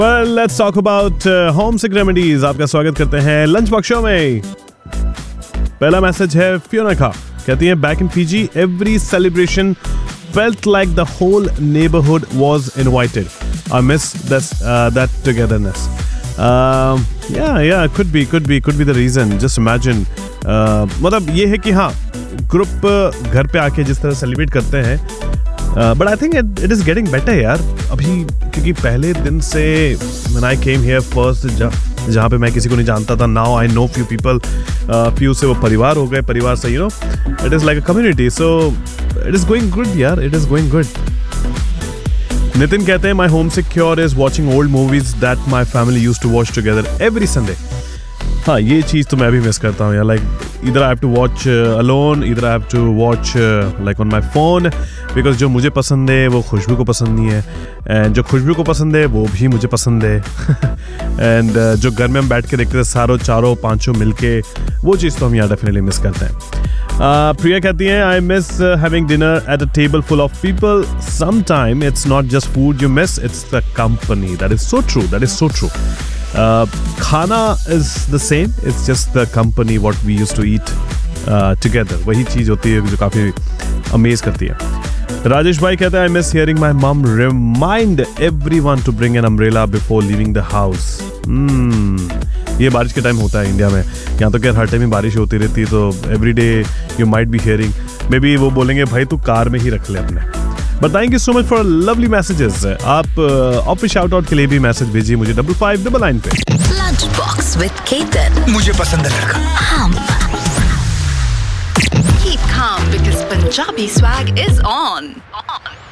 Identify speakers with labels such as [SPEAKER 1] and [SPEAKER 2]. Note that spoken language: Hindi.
[SPEAKER 1] Well, let's talk about homesick remedies. आपका स्वागत करते हैं लंच बॉक्स शो में। पहला मैसेज है फियोना का, कहती है back in Fiji every celebration felt like the whole neighborhood was invited. I miss that togetherness. Yeah, could be the reason. Just imagine. मतलब ये है कि हाँ, ग्रुप घर पे आके जिस तरह सेलिब्रेट करते हैं, but I think it is getting better यार अभी, क्योंकि पहले दिन से when I came here first, जहाँ पे मैं किसी को नहीं जानता था, now I know few people, few से वो परिवार हो गए, परिवार से you know it is like a community, so it is going good यार, it is going good. Nitin कहते हैं my homesick cure is watching old movies that my family used to watch together every Sunday. हाँ, ये चीज़ तो मैं भी मिस करता हूँ यार, like either I have to watch alone, either I have to watch like on my phone, because जो मुझे पसंद है वो खुशबू को पसंद नहीं है, and जो खुशबू को पसंद है वो भी मुझे पसंद है and जो घर में हम बैठ के देखते थे चारों पांचों मिलके, वो चीज़ तो हम यहाँ डेफिनेटली मिस करते हैं। प्रिया कहती हैं I miss having dinner at a table full of people, sometime it's not just food you miss, it's the company. That is so true. खाना is the same, it's just the company what we used to eat together. वही चीज़ होती है जो काफ़ी अमेज करती है। राजेश भाई कहते हैं I miss hearing my mom remind everyone to bring an umbrella before leaving the house. ये बारिश के टाइम होता है इंडिया में, यहाँ तो क्या हर टाइम ही बारिश होती रहती है, तो every day you might be hearing, may be वो बोलेंगे भाई तू कार में ही रख ले अपने। But thank you so much for lovely messages. आप ऑफिस शाउट आउट के लिए भी मैसेज भेजिए मुझे 5599 पे।
[SPEAKER 2] Lunch box with Ketan.
[SPEAKER 3] मुझे पसंद है लड़का।
[SPEAKER 2] हम Keep calm because Punjabi swag is on.